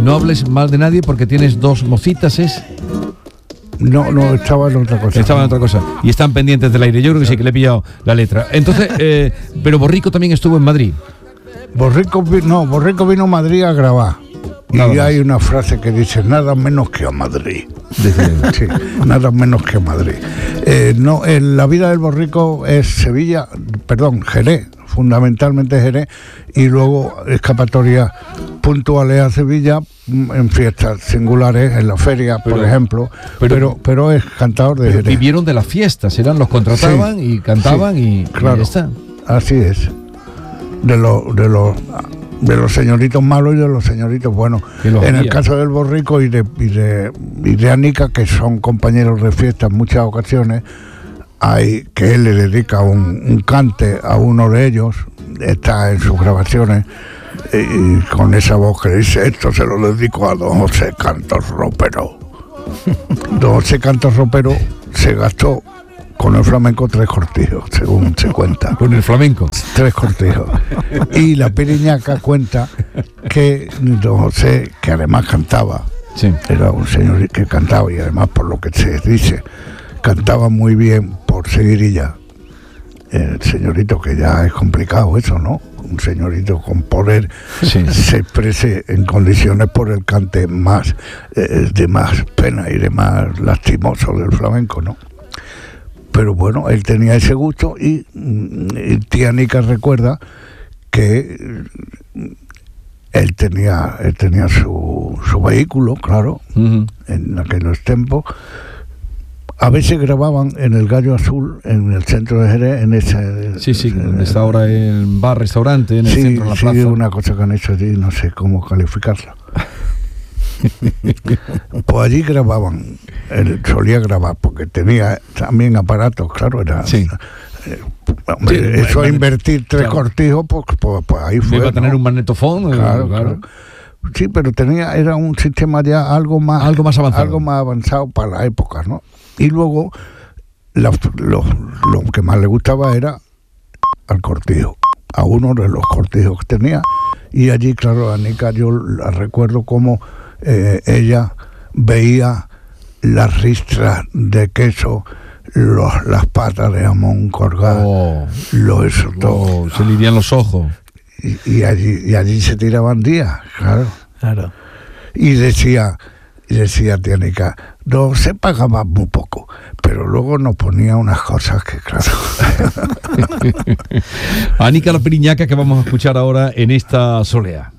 no hables mal de nadie porque tienes 2 mocitas, ¿es? No, estaba en otra cosa. Estaba en otra cosa. Y están pendientes del aire. Yo creo que sí, que le he pillado la letra. Entonces, pero Borrico también estuvo en Madrid. Borrico vino a Madrid a grabar. Nada Y más. hay una frase que dice, nada menos que a Madrid. Sí, nada menos que a Madrid. No, la vida del Borrico es Jerez, fundamentalmente Jerez, y luego escapatorias puntuales a Sevilla, en fiestas singulares, en la feria, por ejemplo, pero es cantador de Jerez. Vivieron de las fiestas, los contrataban y cantaban y claro, ya está. Así es. De los señoritos malos y de los señoritos buenos. En el caso del Borrico y de Anica, que son compañeros de fiesta en muchas ocasiones, hay que él le dedica un cante a uno de ellos, está en sus grabaciones, y con esa voz que dice, esto se lo dedico a don José Cantos Ropero. Don José Cantos Ropero se gastó con el flamenco 3 cortijos, según se cuenta. Con el flamenco. 3 cortijos. Y la Piriñaca cuenta que don José, que además cantaba, era un señor que cantaba, y además, por lo que se dice, cantaba muy bien por seguirilla. El señorito, que ya es complicado eso, ¿no? Un señorito con poder se exprese en condiciones por el cante más de más pena y de más lastimoso del flamenco, ¿no? Pero bueno, él tenía ese gusto y tía Nica recuerda que él tenía su vehículo, claro, en aquellos tiempos. A veces grababan en el Gallo Azul, en el centro de Jerez, en ese... donde está ahora el bar-restaurante, en el centro, en la plaza. Sí, una cosa que han hecho allí, no sé cómo calificarla. Pues allí grababan, él solía grabar, porque tenía también aparatos, claro, era... eso a invertir 3 cortijos, pues ahí fue. Iba a tener un magnetofón, claro. Sí, pero era un sistema ya algo más avanzado para la época, ¿no? Y luego lo que más le gustaba era al cortijo, a uno de los cortijos que tenía. Y allí, claro, a Nica yo la recuerdo como ella veía las ristras de queso, las patas de jamón colgadas, todo. Se le irían los ojos. Y allí se tiraban días, claro. Y decía tía Nica, no se pagaba muy poco, pero luego nos ponía unas cosas que, claro. Anica la Piriñaca, que vamos a escuchar ahora en esta solea.